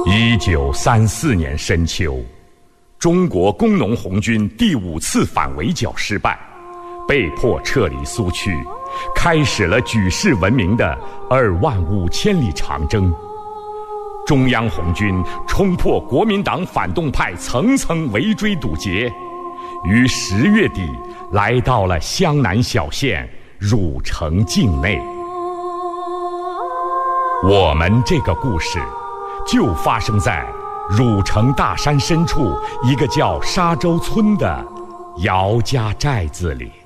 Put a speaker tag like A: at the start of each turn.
A: 1934年深秋，中国工农红军第5次反围剿失败，被迫撤离苏区，开始了举世闻名的25000里长征。中央红军冲破国民党反动派层层围追堵截，于10月底来到了湘南小县汝城境内。我们这个故事就发生在汝城大山深处一个叫沙洲村的姚家寨子里。